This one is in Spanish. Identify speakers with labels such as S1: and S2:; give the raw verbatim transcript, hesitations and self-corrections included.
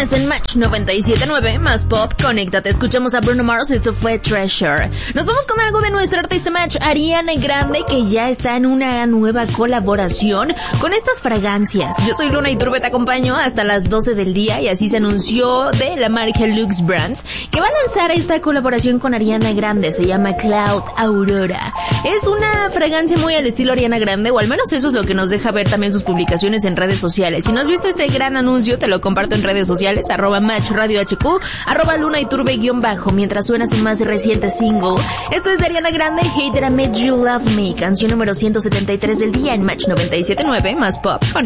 S1: Estás en Match noventa y siete punto nueve, más pop, conéctate. Escuchamos a Bruno Mars, esto fue Treasure. Nos vamos con algo de nuestra artista Match, Ariana Grande, que ya está en una nueva colaboración con estas fragancias. Yo soy Luna Iturbe, te acompaño hasta las doce del día y así se anunció de la marca Lux Brands que va a lanzar esta colaboración con Ariana Grande. Se llama Cloud Aurora. Es una fragancia muy al estilo Ariana Grande, o al menos eso es lo que nos deja ver también sus publicaciones en redes sociales. Si no has visto este gran anuncio, te lo comparto en redes sociales, arroba Match Radio H Q, arroba Luna Iturbe guión bajo, mientras suena su más reciente single. Esto es de Ariana Grande, Hater I Made You Love Me, canción número ciento setenta y tres del día en Match noventa y siete punto nueve, más pop. Con